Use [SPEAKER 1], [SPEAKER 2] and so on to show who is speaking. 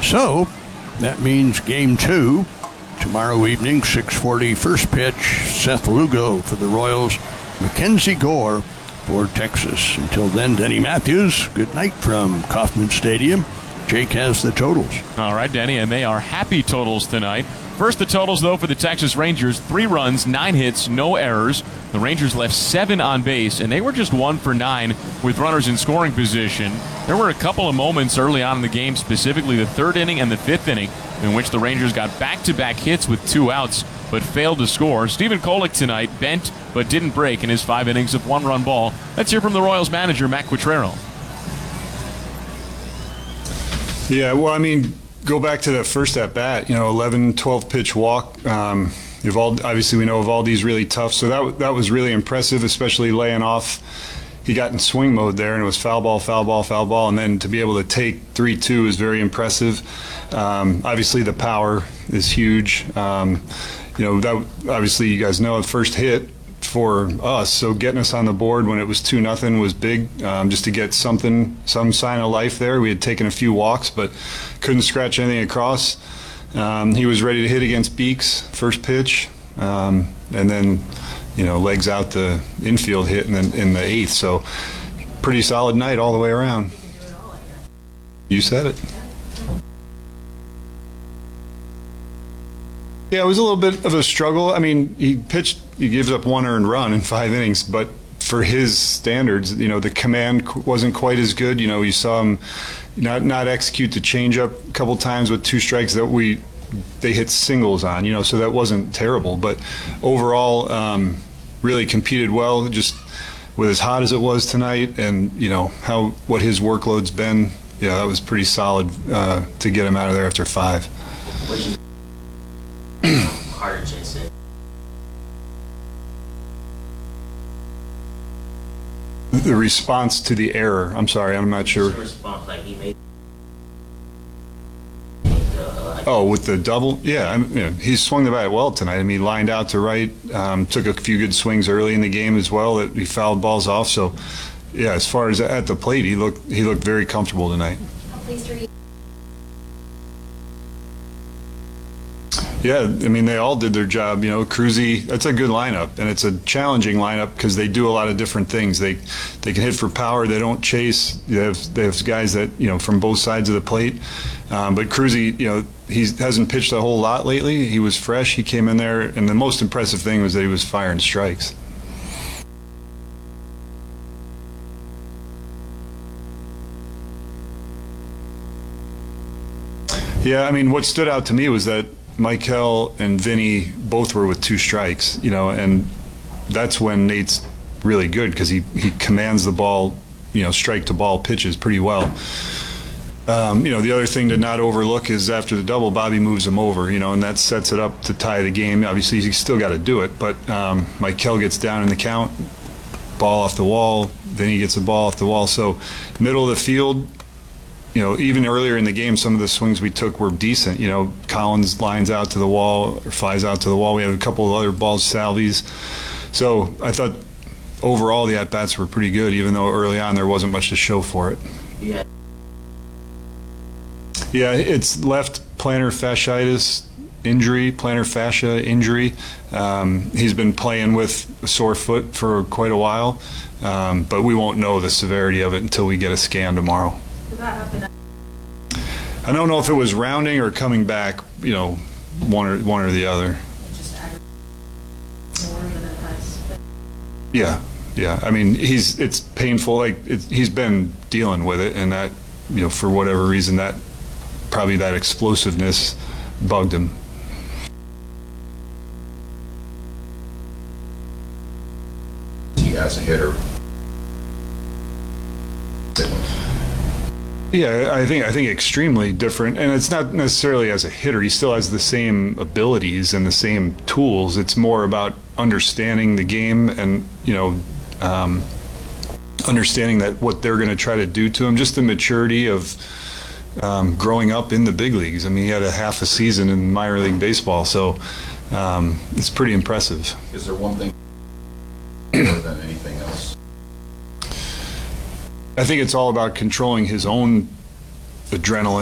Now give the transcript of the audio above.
[SPEAKER 1] So that means game 2 tomorrow evening, 6:40 first pitch. Seth Lugo for the Royals, Mackenzie Gore for Texas. Until then, Denny Matthews, good night from Kauffman Stadium. Jake has the totals.
[SPEAKER 2] All right, Denny, and they are happy totals tonight. First, the totals, though, for the Texas Rangers: 3 runs, 9 hits, no errors. The Rangers left 7 on base, and they were just 1 for 9 with runners in scoring position. There were a couple of moments early on in the game, specifically the 3rd inning and the 5th inning, in which the Rangers got back-to-back hits with 2 outs, but failed to score. Stephen Kolek tonight bent but didn't break in his 5 innings of 1-run ball. Let's hear from the Royals manager, Matt Quatrero.
[SPEAKER 3] Yeah, well, I mean, go back to that first at-bat, 11, 12-pitch walk. Obviously, we know Evaldi's really tough, so that was really impressive, especially laying off. He got in swing mode there, and it was foul ball, foul ball, foul ball, and then to be able to take 3-2 is very impressive. Obviously, the power is huge. Obviously, you guys know the first hit for us, so getting us on the board when it was 2-0 was big, just to get some sign of life there. We had taken a few walks, but couldn't scratch anything across. He was ready to hit against Beeks, first pitch, and then, legs out the infield hit in the 8th. So pretty solid night all the way around. You said it. Yeah, it was a little bit of a struggle. I mean, he gives up 1 earned run in 5 innings, but for his standards, the command wasn't quite as good. You saw him not execute the changeup a couple times with 2 strikes that they hit singles on, so that wasn't terrible. But overall, really competed well, just with as hot as it was tonight, and what his workload's been. Yeah, that was pretty solid to get him out of there after 5.
[SPEAKER 4] Harder chasing.
[SPEAKER 3] The response to the error. I'm sorry, I'm not sure.
[SPEAKER 4] Response, like he made.
[SPEAKER 3] Oh, with the double? Yeah, he swung the bat well tonight. I mean, he lined out to right, took a few good swings early in the game as well that he fouled balls off. So, yeah, as far as at the plate, he looked very comfortable tonight. Yeah, I mean, they all did their job. Cruzy, that's a good lineup, and it's a challenging lineup because they do a lot of different things. They can hit for power. They don't chase. They have guys that, from both sides of the plate. But Cruzy, he hasn't pitched a whole lot lately. He was fresh. He came in there, and the most impressive thing was that he was firing strikes. Yeah, I mean, what stood out to me was that Michael and Vinny both were with 2 strikes, and that's when Nate's really good because he commands the ball, strike to ball pitches pretty well. The other thing to not overlook is after the double, Bobby moves him over, and that sets it up to tie the game. Obviously, he's still got to do it, but Michael gets down in the count, ball off the wall, Vinny gets the ball off the wall. So middle of the field, even earlier in the game, some of the swings we took were decent. Collins lines out to the wall or flies out to the wall. We had a couple of other balls, salvies. So I thought overall the at-bats were pretty good, even though early on there wasn't much to show for it. Yeah, it's left plantar fasciitis injury, plantar fascia injury. He's been playing with a sore foot for quite a while, but we won't know the severity of it until we get a scan tomorrow.
[SPEAKER 5] Did that happen?
[SPEAKER 3] I don't know if it was rounding or coming back, one or the other.
[SPEAKER 5] Just more than it has.
[SPEAKER 3] Yeah. I mean, it's painful. He's been dealing with it, and that, for whatever reason, that explosiveness bugged him.
[SPEAKER 6] He as a hitter.
[SPEAKER 3] Yeah, I think extremely different, and it's not necessarily as a hitter. He still has the same abilities and the same tools. It's more about understanding the game and understanding that what they're going to try to do to him. Just the maturity of growing up in the big leagues. I mean, he had a half a season in minor league baseball, so it's pretty impressive.
[SPEAKER 6] Is there one thing more than anything else?
[SPEAKER 3] I think it's all about controlling his own adrenaline